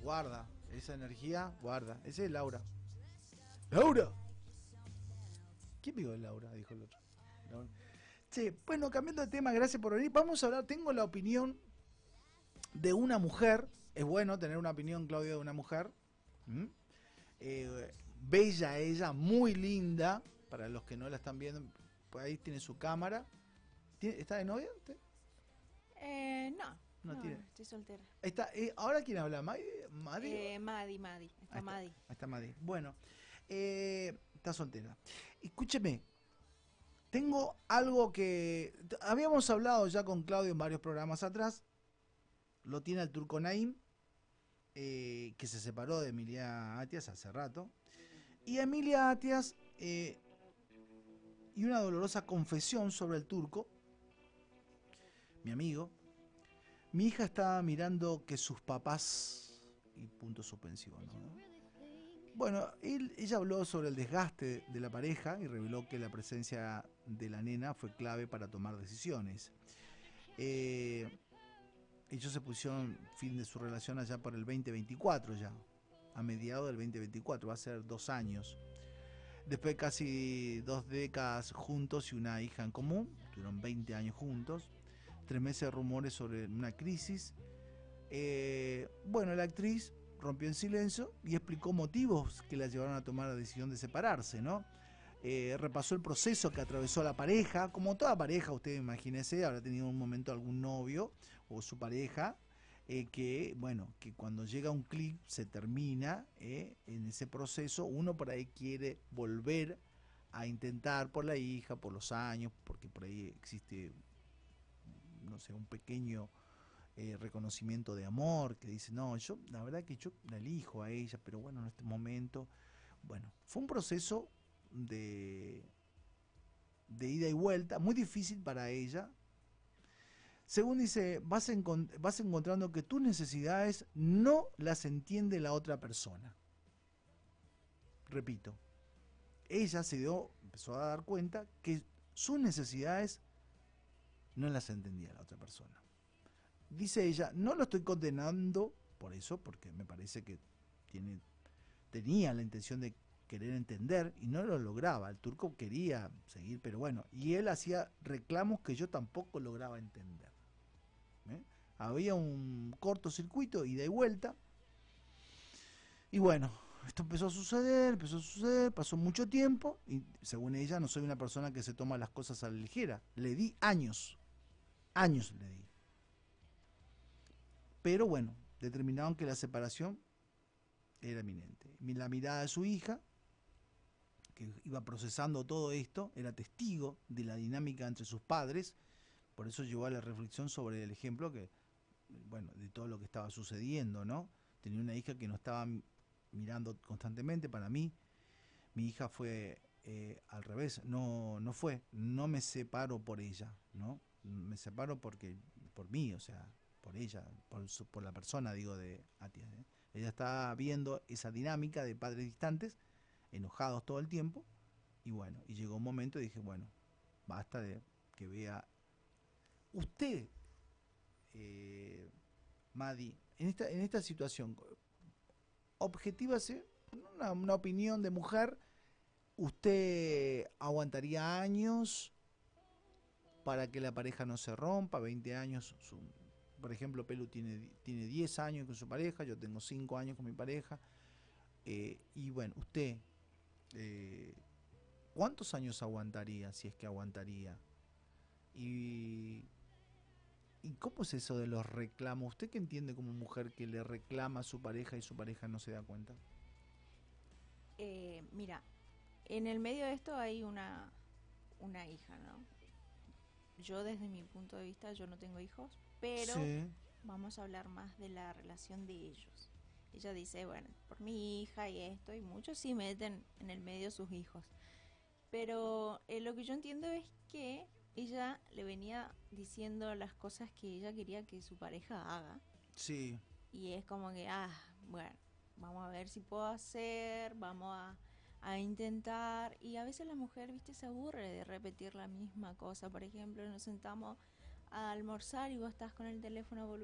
Guarda, esa energía, guarda. Ese es Laura. ¡Laura! ¿Quién dijo Laura? Dijo el otro. Laura. Sí, bueno, cambiando de tema, gracias por venir. Vamos a hablar, tengo la opinión de una mujer. Es bueno tener una opinión, Claudio, de una mujer. ¿Mm? Bella ella, muy linda. Para los que no la están viendo, pues ahí tiene su cámara. ¿Está de novia usted? No, Tiene. estoy soltera. Está, ¿ahora quién habla? ¿Madi? Madi. Está Madi. Ahí está Madi. Bueno, está soltera. Escúcheme, tengo algo que habíamos hablado ya con Claudio en varios programas atrás. Lo tiene el Turco Naim, que se separó de Emilia Atias hace rato. Y Emilia Atias, y una dolorosa confesión sobre el Turco, mi amigo. Mi hija estaba mirando que sus papás, y punto suspensivo, ¿no? Bueno, ella habló sobre el desgaste de la pareja y reveló que la presencia de la nena fue clave para tomar decisiones. Ellos se pusieron fin de su relación allá por el 2024 ya, a mediados del 2024, va a ser 2 años. Después de casi 2 décadas juntos y una hija en común, tuvieron 20 años juntos, 3 meses de rumores sobre una crisis. Bueno, la actriz rompió en silencio y explicó motivos que la llevaron a tomar la decisión de separarse, ¿no? Repasó el proceso que atravesó la pareja, como toda pareja, usted imagínese, habrá tenido un momento algún novio o su pareja, que cuando llega un clic se termina en ese proceso. Uno por ahí quiere volver a intentar por la hija, por los años, porque por ahí existe, no sé, un pequeño reconocimiento de amor, que dice, no, yo la verdad que yo la elijo a ella, pero bueno, en este momento, bueno, fue un proceso de ida y vuelta, muy difícil para ella. Según dice, vas encontrando que tus necesidades no las entiende la otra persona. Repito, ella empezó a dar cuenta que sus necesidades no las entendía la otra persona. Dice ella, no lo estoy condenando por eso, porque me parece que tenía la intención de querer entender y no lo lograba. El Turco quería seguir, pero bueno, y él hacía reclamos que yo tampoco lograba entender. Había un cortocircuito, ida y vuelta, y bueno, esto empezó a suceder, pasó mucho tiempo, y según ella, no soy una persona que se toma las cosas a la ligera. Le di años le di. Pero bueno, determinaron que la separación era eminente. La mirada de su hija, que iba procesando todo esto, era testigo de la dinámica entre sus padres, por eso llevó a la reflexión sobre el ejemplo de todo lo que estaba sucediendo, ¿no? Tenía una hija que no estaba mirando constantemente. Para mí, mi hija fue al revés, no me separo por ella, ¿no? Me separo por mí, o sea, por ella, por la persona, digo, de Atias. Ella está viendo esa dinámica de padres distantes, enojados todo el tiempo, y bueno, y llegó un momento y dije, bueno, basta de que vea usted, Madi, en esta situación, objetívase, una opinión de mujer. ¿Usted aguantaría años para que la pareja no se rompa? 20 años, por ejemplo, Pelu tiene 10 años con su pareja, yo tengo 5 años con mi pareja, y bueno, usted, ¿cuántos años aguantaría, si es que aguantaría? ¿Y cómo es eso de los reclamos? ¿Usted qué entiende como mujer que le reclama a su pareja y su pareja no se da cuenta? Mira, en el medio de esto hay una hija, ¿no? Yo desde mi punto de vista, yo no tengo hijos, pero Sí. vamos a hablar más de la relación de ellos. Ella dice, bueno, por mi hija y esto, y muchos sí meten en el medio sus hijos. Pero lo que yo entiendo es que ella le venía diciendo las cosas que ella quería que su pareja haga. Sí. Y es como que, bueno, vamos a ver si puedo hacer, vamos a intentar. Y a veces la mujer, viste, se aburre de repetir la misma cosa. Por ejemplo, nos sentamos a almorzar y vos estás con el teléfono